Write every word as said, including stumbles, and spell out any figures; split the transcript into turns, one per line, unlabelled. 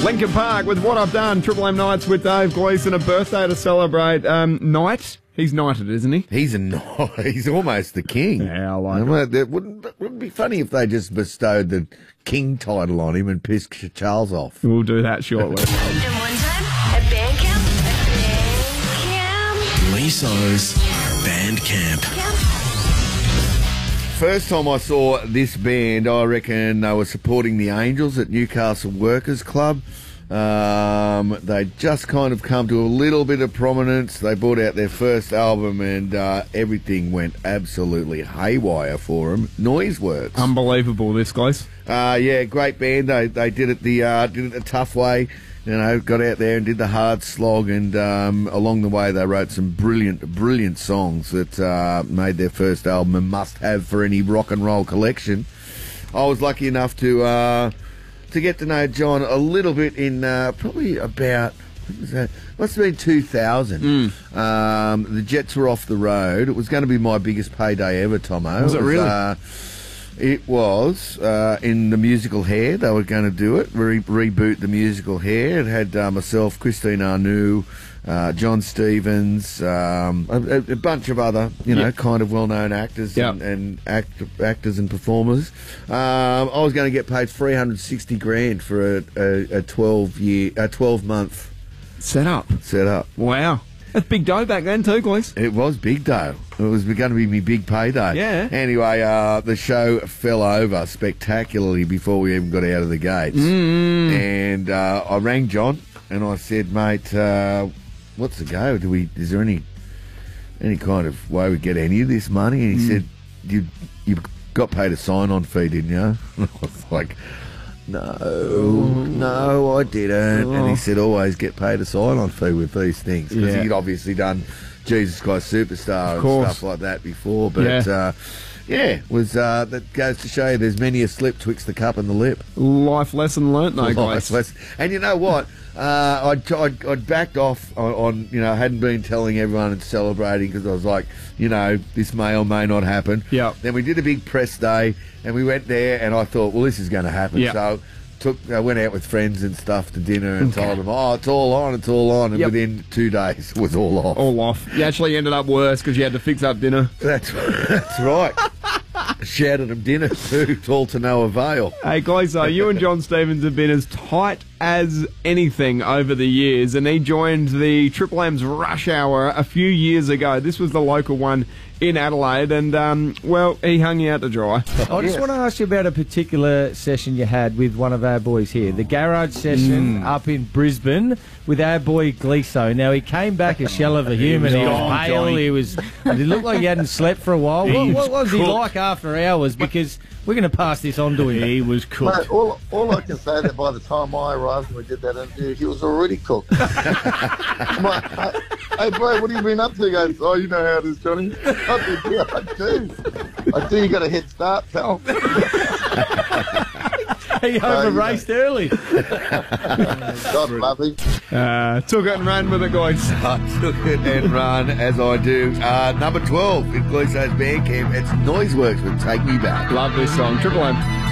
Lincoln Park with What I've Done. Triple M Nights with Dave Gleeson. A birthday to celebrate. Um, Knight. He's knighted, isn't he?
He's a knight. He's almost the king.
Yeah, I like
it. It wouldn't, it wouldn't be funny if they just bestowed the king title on him and pissed Charles off.
We'll do that shortly.
And one time at band camp. Band camp.
Liso's Band Camp.
First time I saw this band, I reckon they were supporting the Angels at Newcastle Workers Club. Um, they just kind of come to a little bit of prominence. They brought out their first album and uh, everything went absolutely haywire for them. Noiseworks.
Unbelievable, this, guys.
Uh, yeah, great band. They they did it the uh, did it the tough way. You know, got out there and did the hard slog, and um, along the way they wrote some brilliant, brilliant songs that uh, made their first album a must-have for any rock and roll collection. I was lucky enough to uh, to get to know John a little bit in uh, probably about, what was that? Must have been two thousand.
Mm.
Um, the Jets were off the road. It was going to be my biggest payday ever, Tomo.
Was it, it was, really?
Uh, It was uh, in the musical Hair. They were going to do it, re- reboot the musical Hair. It had uh, myself, Christine Arnoux, uh, John Stevens, um, a, a bunch of other, you know,
yep.
kind of well-known actors
yep.
and, and act, actors and performers. Um, I was going to get paid three hundred sixty grand for a, a, a twelve year, a twelve month
set up.
Set up.
Wow. That's big dough back then too, guys.
It was big dough. It was going to be my big payday.
Yeah.
Anyway, uh, the show fell over spectacularly before we even got out of the gates.
Mm.
And uh, I rang John and I said, mate, uh, what's the go? Do we? Is there any any kind of way we get any of this money? And he mm. said, you you got paid a sign-on fee, didn't you? And I was like, no, no, I didn't. And he said, always get paid a sign-on fee with these things. Because
Yeah.
he'd obviously done Jesus Christ Superstar and stuff like that before. But,
Yeah.
uh, yeah, was uh, that goes to show you there's many a slip twixt the cup and the lip.
Life lesson learnt, though, guys.
Life lesson. And you know what? Uh, I'd, I'd, I'd backed off on, on, you know, I hadn't been telling everyone and celebrating because I was like, you know, this may or may not happen.
Yeah.
Then we did a big press day and we went there and I thought, well, this is going to happen.
Yep.
So took, I went out with friends and stuff to dinner and told them, oh, it's all on, it's all on. And
Yep.
within two days, it was all off.
All off. You actually ended up worse because you had to fix up dinner.
That's, that's right. Shouted him dinner too, it's all to no avail.
Hey, guys, uh, you and John Stevens have been as tight as anything over the years, and he joined the Triple M's Rush Hour a few years ago. This was the local one in Adelaide, and, um, well, he hung you out to dry.
I just want to ask you about a particular session you had with one of our boys here, the garage session
Mm.
up in Brisbane with our boy Gleeso. Now, he came back a shell of a human. He was
gone,
pale,
Johnny.
he was, it looked like he hadn't slept for a while. What, what was he
cooked.
like after hours? Because we're going to pass this on to him.
He was cooked.
Mate, all, all I can say is that by the time I arrived and we did that interview, he was already cooked. I'm like, hey, hey, bro, what have you been up to? He goes, oh, you know how it is, Johnny. I said, yeah, I do. I do. You got a head start, pal.
He over raced early.
God love him.
Uh, took it and ran with it, guys.
I took it and run as I do. Uh, number twelve in Gleeson's Band Camp. It's Noiseworks with Take Me Back.
Love this song. Triple M.